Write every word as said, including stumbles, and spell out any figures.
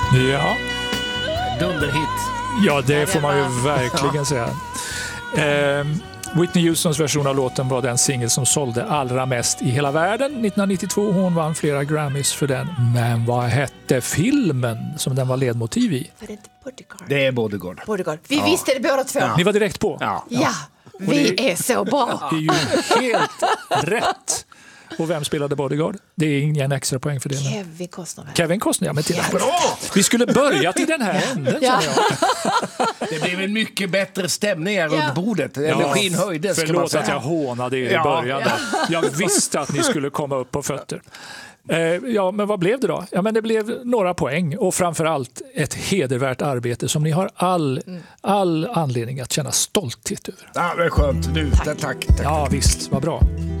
Ja. Dunderhit. Ja, det får man ju verkligen säga. Eh, Whitney Houstons version av låten var den singel som sålde allra mest i hela världen nittonhundranittiotvå. Hon vann flera Grammys för den. Men vad hette filmen som den var ledmotiv i? Var det inte Bodyguard? Det är Bodyguard. Bodyguard. Vi ja. visste det båda två. Ja. Ni var direkt på? Ja. Ja, ja. Vi det, är så bra. Det är ju helt rätt. Och vem spelade Bodyguard? Det är ingen extra poäng för det. Kevin Costner. Kevin Costner, ja, men till bra. Vi skulle börjat i den här änden, ja. Det blev en mycket bättre stämning här runt ja. bordet. Energin ja, höjdes. Förlåt att jag hånade er ja. i början. Ja. Jag visste att ni skulle komma upp på fötter. Eh, ja, men vad blev det då? Ja, men det blev några poäng och framförallt ett hedervärt arbete som ni har all, mm. all anledning att känna stolthet över. Ja, det är skönt. Du, tack. Tack, tack. Ja, visst. Vad bra.